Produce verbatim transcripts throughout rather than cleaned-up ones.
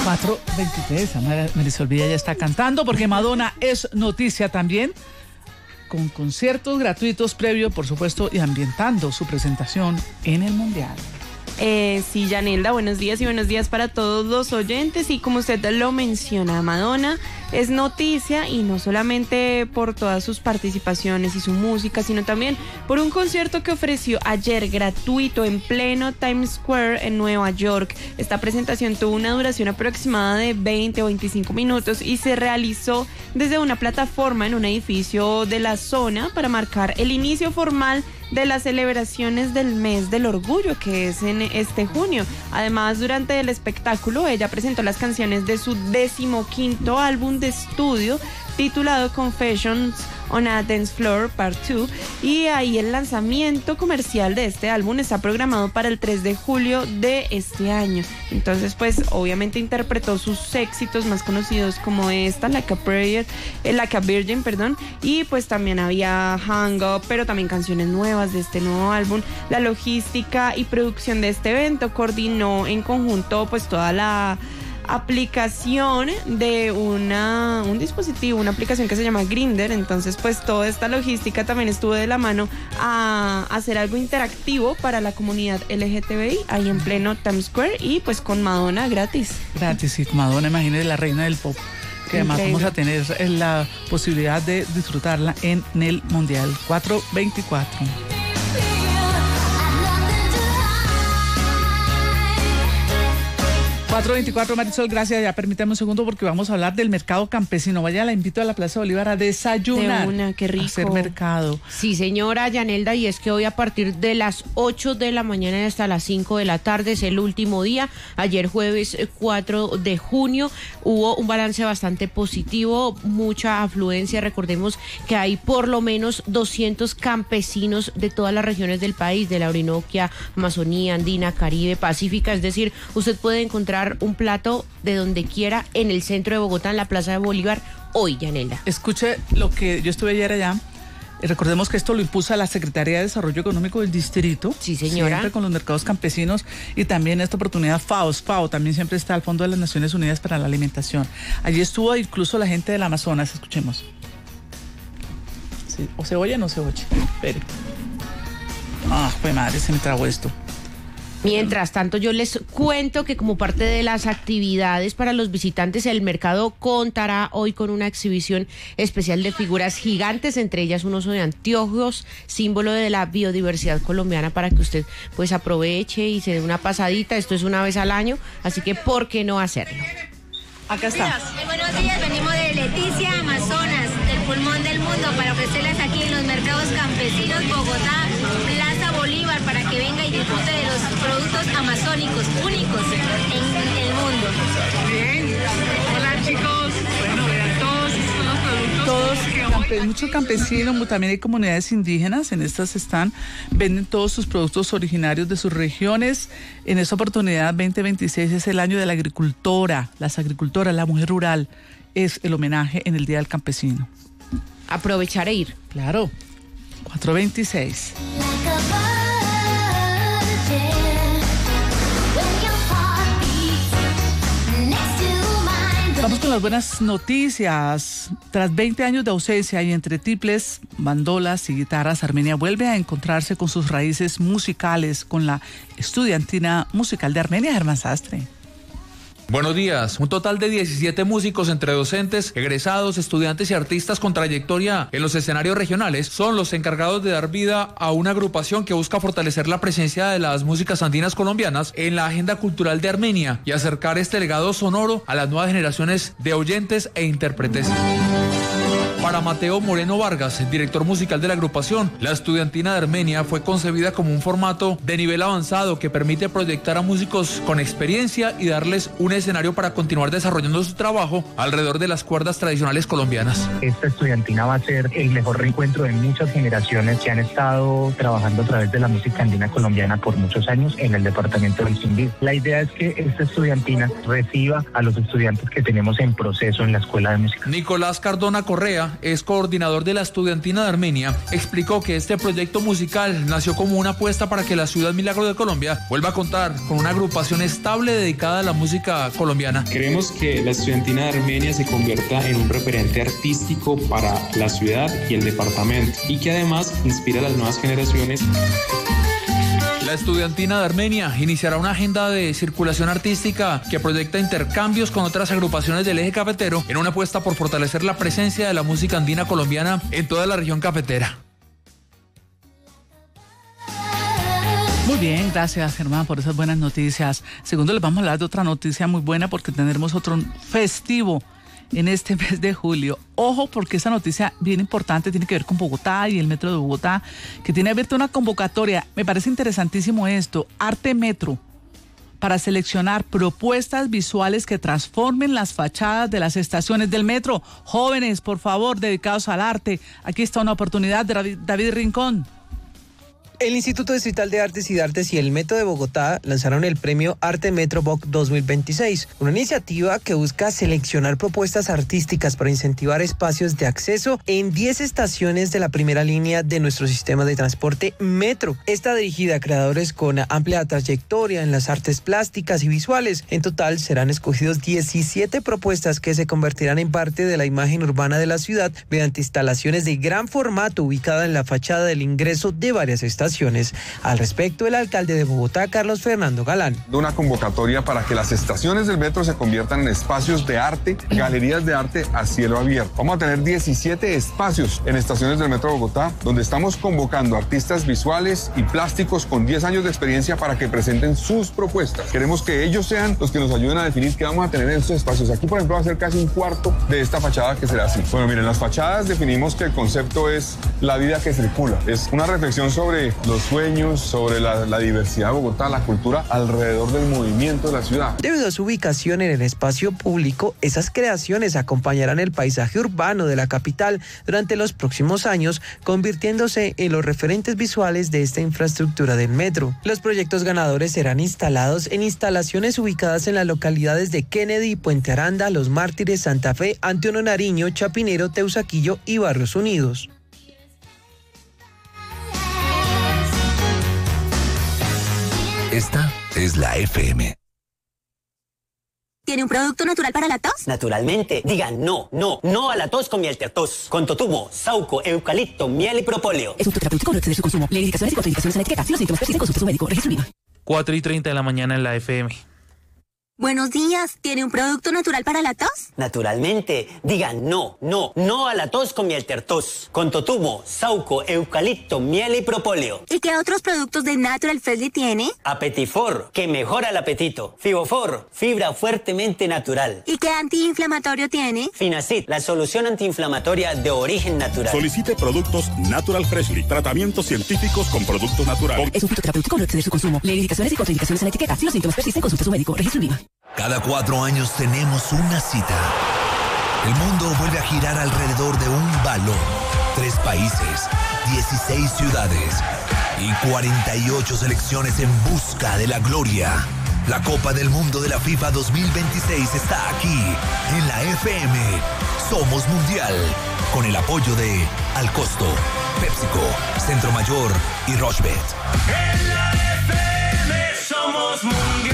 cuatro veintitrés, Marisol Villa ya está cantando porque Madonna es noticia también, con conciertos gratuitos previo, por supuesto, y ambientando su presentación en el Mundial. Eh, sí, Yanelda, buenos días y buenos días para todos los oyentes. Y como usted lo menciona, Madonna es noticia, y no solamente por todas sus participaciones y su música, sino también por un concierto que ofreció ayer gratuito en pleno Times Square en Nueva York. Esta presentación tuvo una duración aproximada de veinte o veinticinco minutos y se realizó desde una plataforma en un edificio de la zona para marcar el inicio formal de las celebraciones del mes del orgullo, que es en este junio. Además, durante el espectáculo, ella presentó las canciones de su decimoquinto álbum de estudio, titulado Confessions on a Dance Floor Part dos, y ahí el lanzamiento comercial de este álbum está programado para el tres de julio de este año. Entonces, pues, obviamente interpretó sus éxitos más conocidos como esta, Like a Prayer, eh, Like a Virgin, perdón, y pues también había Hang Up, pero también canciones nuevas de este nuevo álbum. La logística y producción de este evento coordinó en conjunto pues toda la aplicación de una un dispositivo, una aplicación que se llama Grindr. Entonces, pues toda esta logística también estuvo de la mano a hacer algo interactivo para la comunidad L G T B I ahí en pleno Times Square, y pues con Madonna gratis. Gratis, sí, Madonna, imagínate, la reina del pop, que además Increíble. vamos a tener la posibilidad de disfrutarla en el Mundial. Cuatro veinticuatro. cuatro veinticuatro, Marisol, gracias. Ya permítame un segundo porque vamos a hablar del mercado campesino. Vaya, la invito a la Plaza Bolívar a desayunar. De una, qué rico. A hacer mercado. Sí, señora Yanelda, y es que hoy a partir de las ocho de la mañana hasta las cinco de la tarde es el último día. Ayer jueves cuatro de junio hubo un balance bastante positivo, mucha afluencia. Recordemos que hay por lo menos doscientos campesinos de todas las regiones del país, de la Orinoquia, Amazonía, Andina, Caribe, Pacífica. Es decir, usted puede encontrar un plato de donde quiera en el centro de Bogotá, en la Plaza de Bolívar, hoy, Yanelda. Escuche lo que yo estuve ayer allá. Recordemos que esto lo impuso la Secretaría de Desarrollo Económico del Distrito. Sí, señora. Siempre con los mercados campesinos, y también esta oportunidad FAO. FAO también siempre está al Fondo de las Naciones Unidas para la Alimentación. Allí estuvo incluso la gente del Amazonas. Escuchemos. Sí, ¿o se oye o no se oye? Espere. Ah, pues madre, se me trabó esto. Mientras tanto, yo les cuento que como parte de las actividades para los visitantes, el mercado contará hoy con una exhibición especial de figuras gigantes, entre ellas un oso de anteojos, símbolo de la biodiversidad colombiana, para que usted pues aproveche y se dé una pasadita. Esto es una vez al año, así que ¿por qué no hacerlo? Acá está. Buenos días, venimos de Leticia, Amazonas, el pulmón del mundo, para ofrecerles aquí en los mercados campesinos Bogotá, Plaza Bolívar, para que venga y disfrute de los productos amazónicos únicos en el mundo. Bien, hola chicos, bueno, vean todos estos son los productos. Todos, que campe, muchos campesinos, también hay comunidades indígenas, en estas están, venden todos sus productos originarios de sus regiones. En esta oportunidad, veinte veintiséis es el año de la agricultora, las agricultoras, la mujer rural, es el homenaje en el Día del Campesino. Aprovechar e ir. Claro, cuatro veintiséis. Vamos con las buenas noticias. Tras veinte años de ausencia y entre tiples, bandolas y guitarras, Armenia vuelve a encontrarse con sus raíces musicales con la Estudiantina Musical de Armenia. Germán Sastre. Buenos días. Un total de diecisiete músicos entre docentes, egresados, estudiantes y artistas con trayectoria en los escenarios regionales son los encargados de dar vida a una agrupación que busca fortalecer la presencia de las músicas andinas colombianas en la agenda cultural de Armenia y acercar este legado sonoro a las nuevas generaciones de oyentes e intérpretes. Para Mateo Moreno Vargas, el director musical de la agrupación, la Estudiantina de Armenia fue concebida como un formato de nivel avanzado que permite proyectar a músicos con experiencia y darles un escenario para continuar desarrollando su trabajo alrededor de las cuerdas tradicionales colombianas. Esta estudiantina va a ser el mejor reencuentro de muchas generaciones que han estado trabajando a través de la música andina colombiana por muchos años en el departamento del Quindío. La idea es que esta estudiantina reciba a los estudiantes que tenemos en proceso en la Escuela de Música. Nicolás Cardona Correa, García es coordinador de la Estudiantina de Armenia, explicó que este proyecto musical nació como una apuesta para que la ciudad milagro de Colombia vuelva a contar con una agrupación estable dedicada a la música colombiana. Queremos que la Estudiantina de Armenia se convierta en un referente artístico para la ciudad y el departamento, y que además inspire a las nuevas generaciones. La Estudiantina de Armenia iniciará una agenda de circulación artística que proyecta intercambios con otras agrupaciones del eje cafetero en una apuesta por fortalecer la presencia de la música andina colombiana en toda la región cafetera. Muy bien, gracias Germán por esas buenas noticias. Segundo, les vamos a hablar de otra noticia muy buena porque tendremos otro festivo en este mes de julio. Ojo, porque esa noticia bien importante tiene que ver con Bogotá y el Metro de Bogotá, que tiene abierta una convocatoria. Me parece interesantísimo esto, Arte Metro, para seleccionar propuestas visuales que transformen las fachadas de las estaciones del metro. Jóvenes, por favor, dedicados al arte. Aquí está una oportunidad de David, David Rincón. El Instituto Distrital de Artes y de Artes y el Metro de Bogotá lanzaron el premio Arte Metro B O C dos mil veintiséis, una iniciativa que busca seleccionar propuestas artísticas para incentivar espacios de acceso en diez estaciones de la primera línea de nuestro sistema de transporte Metro. Está dirigida a creadores con amplia trayectoria en las artes plásticas y visuales. En total serán escogidos diecisiete propuestas que se convertirán en parte de la imagen urbana de la ciudad mediante instalaciones de gran formato ubicada en la fachada del ingreso de varias estaciones. Al respecto, el alcalde de Bogotá, Carlos Fernando Galán. Una convocatoria para que las estaciones del metro se conviertan en espacios de arte, galerías de arte a cielo abierto. Vamos a tener diecisiete espacios en estaciones del metro de Bogotá, donde estamos convocando artistas visuales y plásticos con diez años de experiencia para que presenten sus propuestas. Queremos que ellos sean los que nos ayuden a definir qué vamos a tener en estos espacios. Aquí, por ejemplo, va a ser casi un cuarto de esta fachada que será así. Bueno, miren, las fachadas definimos que el concepto es la vida que circula. Es una reflexión sobre los sueños, sobre la, la diversidad de Bogotá, la cultura alrededor del movimiento de la ciudad. Debido a su ubicación en el espacio público, esas creaciones acompañarán el paisaje urbano de la capital durante los próximos años, convirtiéndose en los referentes visuales de esta infraestructura del metro. Los proyectos ganadores serán instalados en instalaciones ubicadas en las localidades de Kennedy, Puente Aranda, Los Mártires, Santa Fe, Antonio Nariño, Chapinero, Teusaquillo y Barrios Unidos. Esta es la F M. ¿Tiene un producto natural para la tos? Naturalmente. Digan no, no, no a la tos con miel tertos. Con totumo, sauco, eucalipto, miel y propóleo. Es un terapéutico, no excede su consumo. Lee indicaciones y contraindicaciones en la etiqueta. Si los síntomas persisten, consulte a su médico. Registro I V A. cuatro y treinta de la mañana en la F M. Buenos días. ¿Tiene un producto natural para la tos? Naturalmente. Digan no, no, no a la tos con miel tertos. Con totumo, sauco, eucalipto, miel y propóleo. ¿Y qué otros productos de Natural Freshly tiene? Apetifor, que mejora el apetito. Fibofor, fibra fuertemente natural. ¿Y qué antiinflamatorio tiene? Finacid, la solución antiinflamatoria de origen natural. Solicite productos Natural Freshly. Tratamientos científicos con productos naturales. Es un fitoterapéutico, no exceder su consumo. Lee indicaciones y contraindicaciones en la etiqueta. Si los síntomas persisten, consulte a su médico. Registro I V A. Cada cuatro años tenemos una cita. El mundo vuelve a girar alrededor de un balón. Tres países, dieciséis ciudades y cuarenta y ocho selecciones en busca de la gloria. La Copa del Mundo de la FIFA dos mil veintiséis está aquí, en la F M. Somos Mundial, con el apoyo de Al Costo, PepsiCo, Centro Mayor y Rochebet. En la F M somos Mundial.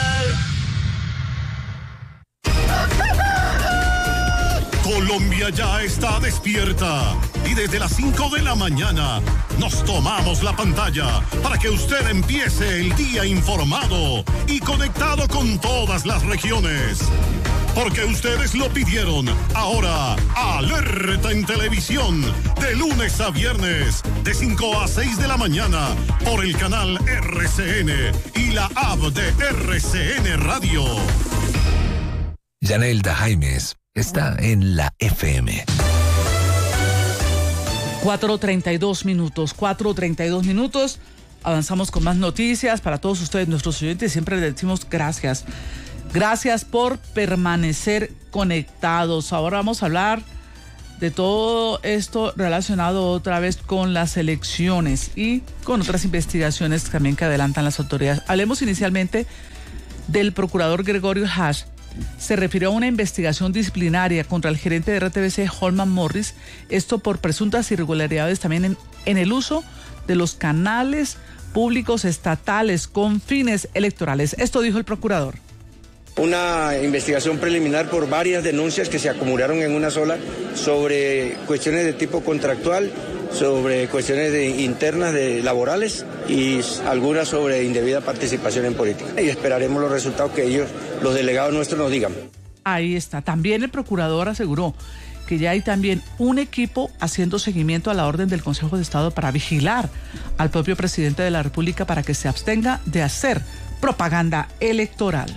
Colombia ya está despierta y desde las cinco de la mañana nos tomamos la pantalla para que usted empiece el día informado y conectado con todas las regiones. Porque ustedes lo pidieron. Ahora, Alerta en Televisión, de lunes a viernes, de cinco a seis de la mañana, por el canal R C N y la app de R C N Radio. Yanelda Jaimes está en la F M. cuatro treinta y dos minutos, cuatro treinta y dos minutos. Avanzamos con más noticias para todos ustedes, nuestros oyentes. Siempre les decimos gracias. Gracias por permanecer conectados. Ahora vamos a hablar de todo esto relacionado otra vez con las elecciones y con otras investigaciones también que adelantan las autoridades. Hablemos inicialmente del procurador Gregorio Hash, se refirió a una investigación disciplinaria contra el gerente de R T V C, Holman Morris, esto por presuntas irregularidades también en, en el uso de los canales públicos estatales con fines electorales. Esto dijo el procurador. Una investigación preliminar por varias denuncias que se acumularon en una sola sobre cuestiones de tipo contractual, sobre cuestiones de, internas de laborales y algunas sobre indebida participación en política. Y esperaremos los resultados que ellos, los delegados nuestros, nos digan. Ahí está. También el procurador aseguró que ya hay también un equipo haciendo seguimiento a la orden del Consejo de Estado para vigilar al propio presidente de la República para que se abstenga de hacer propaganda electoral.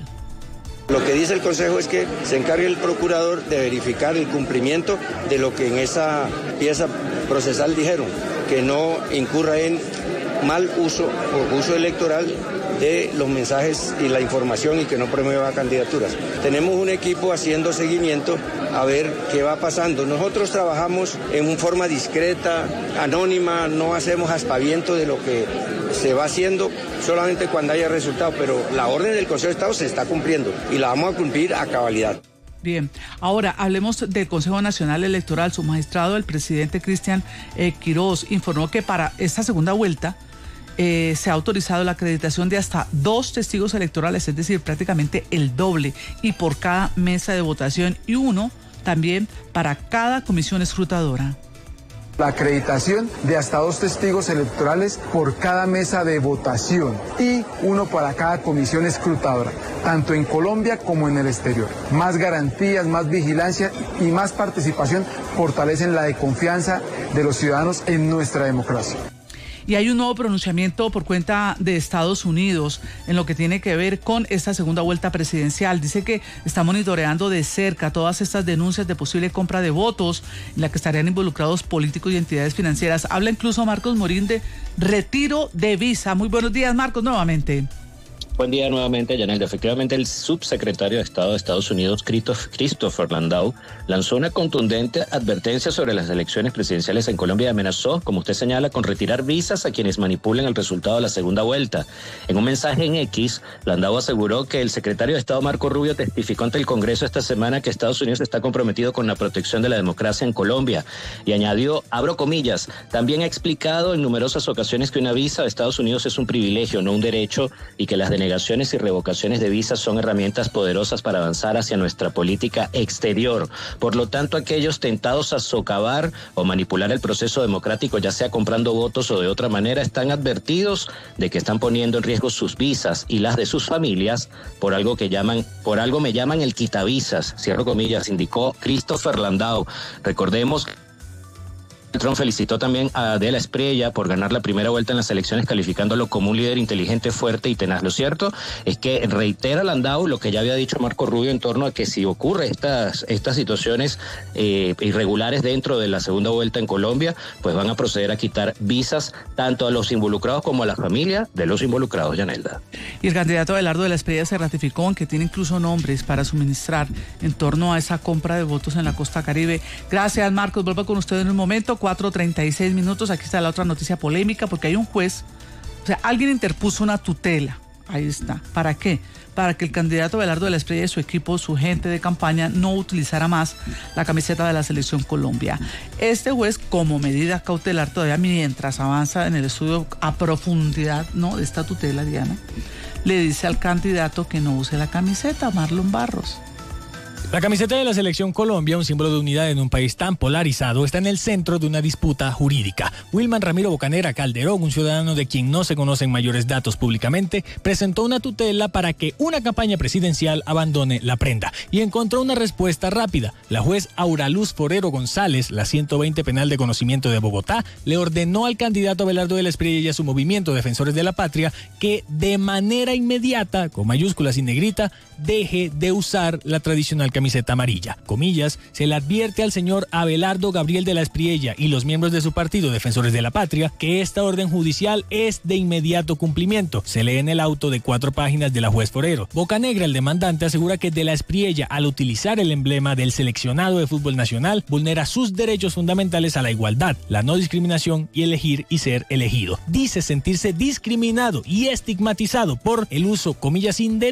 Lo que dice el Consejo es que se encargue el procurador de verificar el cumplimiento de lo que en esa pieza procesal dijeron, que no incurra en mal uso o uso electoral de los mensajes y la información y que no promueva candidaturas. Tenemos un equipo haciendo seguimiento a ver qué va pasando. Nosotros trabajamos en forma discreta, anónima, no hacemos aspaviento de lo que se va haciendo solamente cuando haya resultados, pero la orden del Consejo de Estado se está cumpliendo y la vamos a cumplir a cabalidad. Bien, ahora hablemos del Consejo Nacional Electoral. Su magistrado, el presidente Cristian eh, Quiroz, informó que para esta segunda vuelta eh, se ha autorizado la acreditación de hasta dos testigos electorales, es decir, prácticamente el doble, y por cada mesa de votación, y uno también para cada comisión escrutadora. La acreditación de hasta dos testigos electorales por cada mesa de votación y uno para cada comisión escrutadora, tanto en Colombia como en el exterior. Más garantías, más vigilancia y más participación fortalecen la de confianza de los ciudadanos en nuestra democracia. Y hay un nuevo pronunciamiento por cuenta de Estados Unidos en lo que tiene que ver con esta segunda vuelta presidencial. Dice que está monitoreando de cerca todas estas denuncias de posible compra de votos en la que estarían involucrados políticos y entidades financieras. Habla incluso Marcos Morín de retiro de visa. Muy buenos días, Marcos, nuevamente. Buen día nuevamente, Yanelda. Efectivamente, el subsecretario de Estado de Estados Unidos, Christopher Landau, lanzó una contundente advertencia sobre las elecciones presidenciales en Colombia y amenazó, como usted señala, con retirar visas a quienes manipulen el resultado de la segunda vuelta. En un mensaje en X, Landau aseguró que el secretario de Estado, Marco Rubio, testificó ante el Congreso esta semana que Estados Unidos está comprometido con la protección de la democracia en Colombia. Y añadió, abro comillas, también ha explicado en numerosas ocasiones que una visa de Estados Unidos es un privilegio, no un derecho, y que las denegaciones y revocaciones de visas son herramientas poderosas para avanzar hacia nuestra política exterior. Por lo tanto, aquellos tentados a socavar o manipular el proceso democrático, ya sea comprando votos o de otra manera, están advertidos de que están poniendo en riesgo sus visas y las de sus familias por algo que llaman, por algo me llaman el quitavisas, cierro comillas, indicó Christopher Landau. Recordemos Trump felicitó también a Adela Espriella por ganar la primera vuelta en las elecciones, calificándolo como un líder inteligente, fuerte y tenaz. Lo cierto es que reitera Landau lo que ya había dicho Marco Rubio en torno a que si ocurre estas, estas situaciones eh, irregulares dentro de la segunda vuelta en Colombia, pues van a proceder a quitar visas tanto a los involucrados como a la familia de los involucrados, Yanelda. Y el candidato Abelardo de la Espriella se ratificó en que tiene incluso nombres para suministrar en torno a esa compra de votos en la costa caribe. Gracias, Marcos. Vuelvo con usted en un momento. cuatro treinta y seis minutos. Aquí está la otra noticia polémica porque hay un juez, o sea, alguien interpuso una tutela. Ahí está. ¿Para qué? Para que el candidato Abelardo de la Espriella y su equipo, su gente de campaña, no utilizara más la camiseta de la Selección Colombia. Este juez, como medida cautelar, todavía mientras avanza en el estudio a profundidad, ¿no?, de esta tutela, Diana, le dice al candidato que no use la camiseta, Marlon Barros. La camiseta de la Selección Colombia, un símbolo de unidad en un país tan polarizado, está en el centro de una disputa jurídica. Wilman Ramiro Bocanera Calderón, un ciudadano de quien no se conocen mayores datos públicamente, presentó una tutela para que una campaña presidencial abandone la prenda y encontró una respuesta rápida. La juez Auraluz Forero González, la ciento veinte Penal de Conocimiento de Bogotá, le ordenó al candidato Abelardo de la Espriella y a su movimiento Defensores de la Patria que de manera inmediata, con mayúsculas y negrita, deje de usar la tradicional camiseta camiseta amarilla. Comillas, se le advierte al señor Abelardo Gabriel de la Espriella y los miembros de su partido Defensores de la Patria que esta orden judicial es de inmediato cumplimiento. Se lee en el auto de cuatro páginas de la juez Forero. Bocanegra, el demandante, asegura que de la Espriella, al utilizar el emblema del seleccionado de fútbol nacional, vulnera sus derechos fundamentales a la igualdad, la no discriminación y elegir y ser elegido. Dice sentirse discriminado y estigmatizado por el uso, comillas, indebido